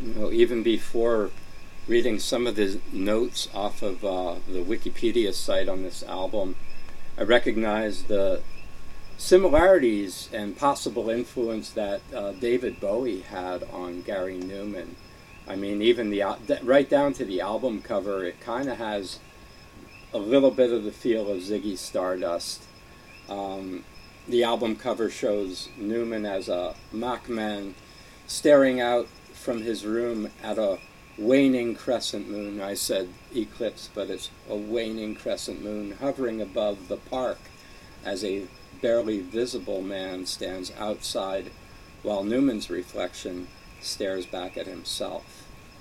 even before reading some of the notes off of the Wikipedia site on this album, I recognized the similarities and possible influence that David Bowie had on Gary Numan. I mean, even right down to the album cover, it kind of has a little bit of the feel of Ziggy Stardust. The album cover shows Numan as a mock man staring out from his room at a waning crescent moon. I said eclipse, but it's a waning crescent moon hovering above the park as a barely visible man stands outside while Newman's reflection stares back at himself.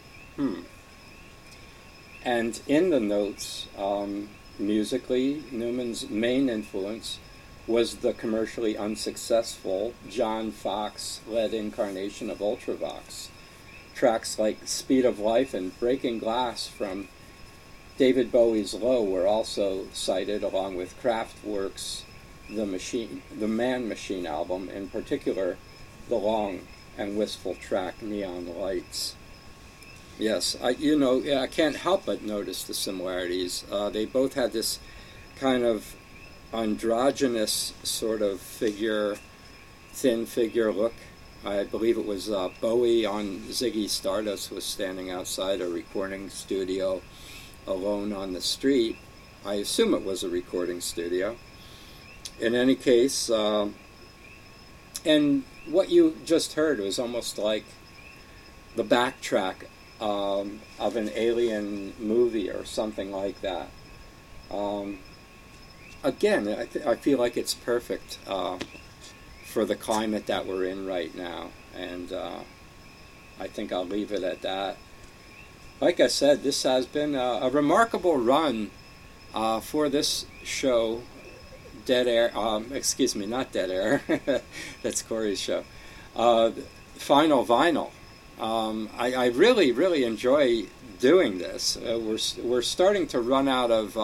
And in the notes, musically, Newman's main influence was the commercially unsuccessful John Foxx-led incarnation of Ultravox. Tracks like Speed of Life and Breaking Glass from David Bowie's Low were also cited, along with Kraftwerk's The Man Machine album, in particular the long and wistful track Neon Lights. Yes, I can't help but notice the similarities. They both had this kind of androgynous sort of thin figure look. I believe it was Bowie on Ziggy Stardust was standing outside a recording studio alone on the street. I assume it was a recording studio. In any case, and what you just heard was almost like the backtrack of an alien movie or something like that. Again, I feel like it's perfect for the climate that we're in right now, and I think I'll leave it at that. Like I said, this has been a remarkable run for this show, Dead Air, not Dead Air, that's Corey's show, Final Vinyl. I really, really enjoy doing this. We're starting to run out of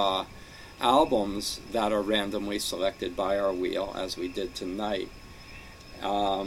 albums that are randomly selected by our wheel, as we did tonight.